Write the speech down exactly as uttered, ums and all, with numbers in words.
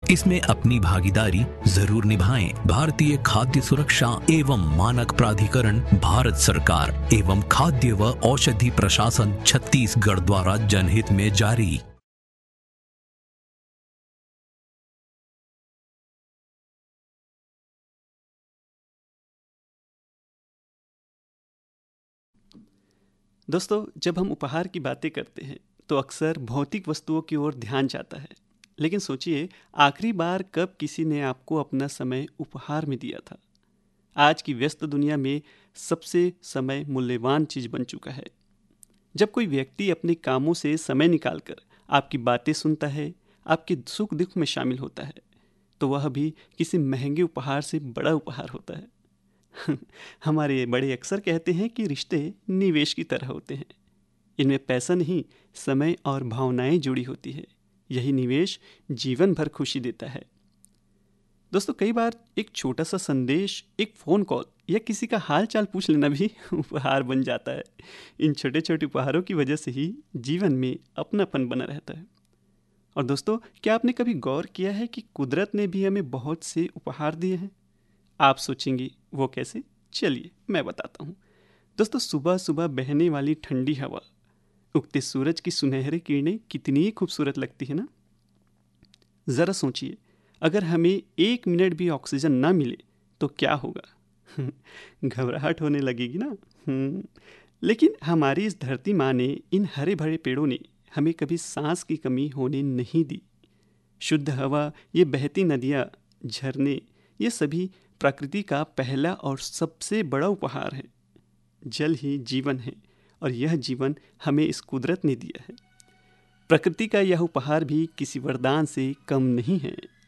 इसमें अपनी भागीदारी जरूर निभाएं। भारतीय खाद्य सुरक्षा एवं मानक प्राधिकरण, भारत सरकार एवं खाद्य व औषधि प्रशासन छत्तीसगढ़ द्वारा जनहित में जारी। दोस्तों, जब हम उपहार की बातें करते हैं तो अक्सर भौतिक वस्तुओं की ओर ध्यान जाता है। लेकिन सोचिए, आखिरी बार कब किसी ने आपको अपना समय उपहार में दिया था? आज की व्यस्त दुनिया में सबसे समय मूल्यवान चीज बन चुका है। जब कोई व्यक्ति अपने कामों से समय निकालकर आपकी बातें सुनता है, आपके सुख दुख में शामिल होता है, तो वह भी किसी महंगे उपहार से बड़ा उपहार होता है। हमारे बड़े अक्सर कहते हैं कि रिश्ते निवेश की तरह होते हैं। इनमें पैसा नहीं, समय और भावनाएं जुड़ी होती है। यही निवेश जीवन भर खुशी देता है। दोस्तों, कई बार एक छोटा सा संदेश, एक फ़ोन कॉल या किसी का हाल चाल पूछ लेना भी उपहार बन जाता है। इन छोटे छोटे उपहारों की वजह से ही जीवन में अपनापन बना रहता है। और दोस्तों, क्या आपने कभी गौर किया है कि कुदरत ने भी हमें बहुत से उपहार दिए हैं? आप सोचेंगे वो कैसे? चलिए मैं बताता हूँ। दोस्तों, सुबह सुबह बहने वाली ठंडी हवा, उगते सूरज की सुनहरी किरणें कितनी खूबसूरत लगती है ना। ज़रा सोचिए, अगर हमें एक मिनट भी ऑक्सीजन ना मिले तो क्या होगा? घबराहट होने लगेगी ना। हम्म, लेकिन हमारी इस धरती माँ ने, इन हरे भरे पेड़ों ने हमें कभी सांस की कमी होने नहीं दी। शुद्ध हवा, ये बहती नदियाँ, झरने, ये सभी प्रकृति का पहला और सबसे बड़ा उपहार है। जल ही जीवन है और यह जीवन हमें इस कुदरत ने दिया है। प्रकृति का यह उपहार भी किसी वरदान से कम नहीं है।